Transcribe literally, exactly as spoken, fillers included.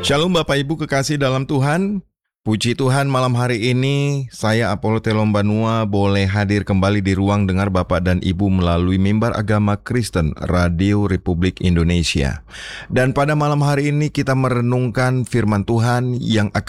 Shalom Bapak Ibu kekasih dalam Tuhan. Puji Tuhan malam hari ini saya Apollo Telombanua boleh hadir kembali di ruang dengar Bapak dan Ibu melalui mimbar agama Kristen Radio Republik Indonesia. Dan pada malam hari ini kita merenungkan firman Tuhan yang akan